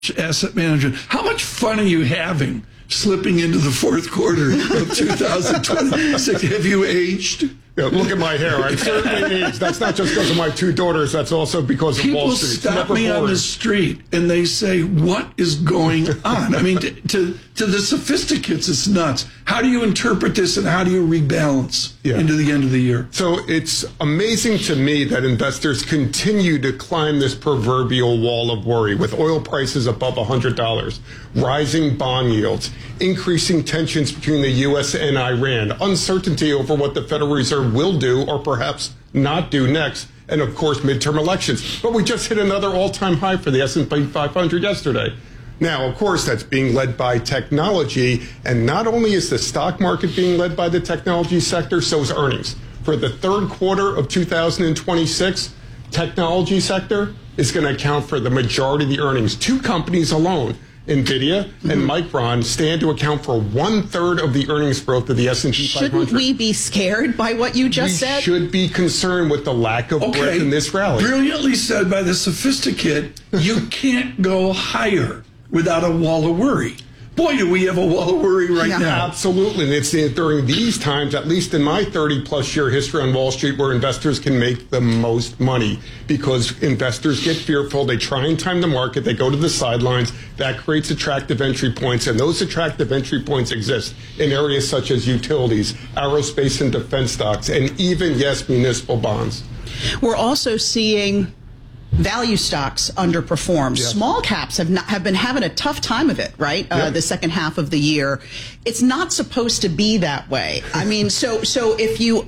asset management. How much fun are you having slipping into the fourth quarter of 2026? Have you aged? Yeah, look at my hair. I'm certainly aged. That's not just because of my two daughters. That's also because of Wall Street. People stop me on the street and they say, what is going on? I mean, to the sophisticates, it's nuts. How do you interpret this and how do you rebalance into the end of the year? So it's amazing to me that investors continue to climb this proverbial wall of worry with oil prices above $100, rising bond yields, increasing tensions between the U.S. and Iran, uncertainty over what the Federal Reserve will do or perhaps not do next, and of course midterm elections. But we just hit another all-time high for the S&P 500 yesterday. Now, of course, that's being led by technology, and not only is the stock market being led by the technology sector, so is earnings. For the third quarter of 2026, technology sector is going to account for the majority of the earnings. Two companies alone, NVIDIA and Micron, stand to account for 1/3 of the earnings growth of the S&P 500. Shouldn't we be scared by what you just said? We should be concerned with the lack of breadth in this rally. Brilliantly said by the sophisticate, you can't go higher without a wall of worry. Boy, do we have a wall of worry right now. Absolutely. And it's during these times, at least in my 30-plus year history on Wall Street, where investors can make the most money because investors get fearful. They try and time the market. They go to the sidelines. That creates attractive entry points. And those attractive entry points exist in areas such as utilities, aerospace and defense stocks, and even, yes, municipal bonds. We're also seeing value stocks underperform. Yes. Small caps have been having a tough time of it, right? The second half of the year. It's not supposed to be that way. I mean, so if you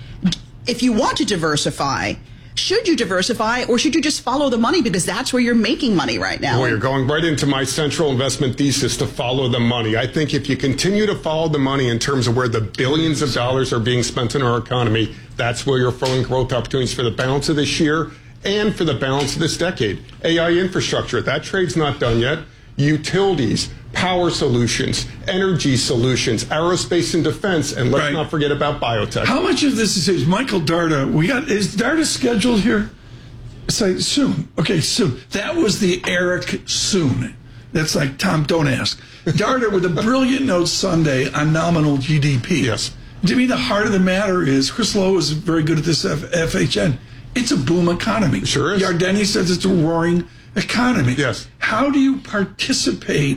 want to diversify, should you diversify or should you just follow the money because that's where you're making money right now? Well, you're going right into my central investment thesis to follow the money. I think if you continue to follow the money in terms of where the billions of dollars are being spent in our economy, that's where you're throwing growth opportunities for the balance of this year and for the balance of this decade. AI infrastructure, that trade's not done yet. Utilities, power solutions, energy solutions, aerospace and defense, and let's not forget about biotech. How much of this is Michael Darda? Is Darda scheduled here? Say soon. Okay, soon. That was the Eric soon. That's like Tom, don't ask. Darda with a brilliant note Sunday on nominal GDP. Yes. To me, the heart of the matter is, Chris Lowe is very good at this FHN. It's a boom economy. Sure is. Yardeni says it's a roaring economy. Yes. How do you participate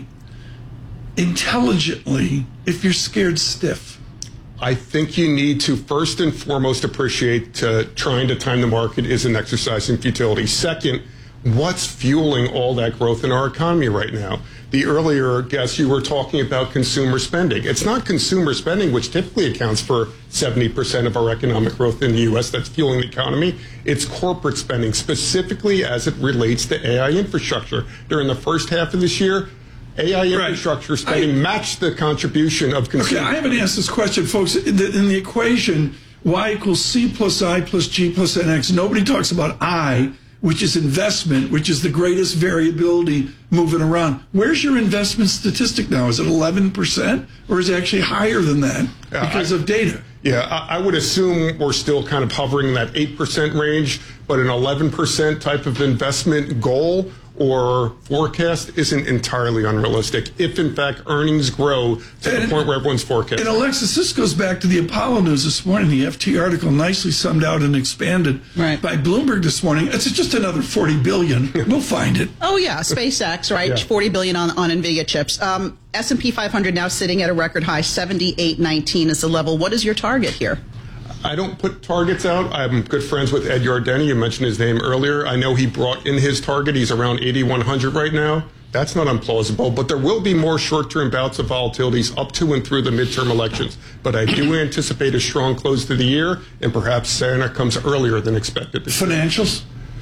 intelligently if you're scared stiff? I think you need to first and foremost appreciate trying to time the market is an exercise in futility. Second, what's fueling all that growth in our economy right now? The earlier guest, you were talking about consumer spending. It's not consumer spending, which typically accounts for 70% of our economic growth in the U.S. that's fueling the economy. It's corporate spending, specifically as it relates to AI infrastructure. During the first half of this year, AI infrastructure spending matched the contribution of consumers. Okay, I haven't asked this question, folks. In the equation, Y equals C plus I plus G plus NX, nobody talks about I, which is investment, which is the greatest variability moving around. Where's your investment statistic now? Is it 11% or is it actually higher than that because of data? Yeah, I would assume we're still kind of hovering in that 8% range, but an 11% type of investment goal or forecast isn't entirely unrealistic if, in fact, earnings grow to the point where everyone's forecasting. And, Alexis, this goes back to the Apollo News this morning. The FT article nicely summed out and expanded by Bloomberg this morning. It's just another $40 billion. We'll find it. Oh, yeah, SpaceX, right? Yeah. $40 billion on NVIDIA chips. S&P 500 now sitting at a record high, 78.19 is the level. What is your target here? I don't put targets out. I'm good friends with Ed Yardeni. You mentioned his name earlier. I know he brought in his target. He's around 8,100 right now. That's not implausible, but there will be more short-term bouts of volatilities up to and through the midterm elections. But I do anticipate a strong close to the year, and perhaps Santa comes earlier than expected. Financials?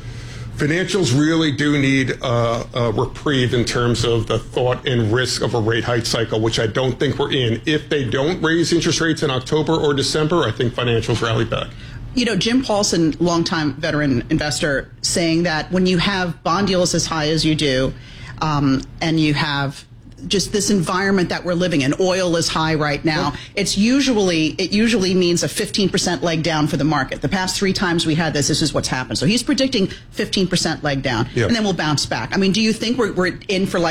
Financials really do need a reprieve in terms of the thought and risk of a rate hike cycle, which I don't think we're in. If they don't raise interest rates in October or December, I think financials rally back. You know, Jim Paulson, longtime veteran investor, saying that when you have bond yields as high as you do, and you have just this environment that we're living in. Oil is high right now. It usually means a 15% leg down for the market. The past 3 times we had this is what's happened. So he's predicting 15% leg down, and then we'll bounce back. I mean, do you think we're in for like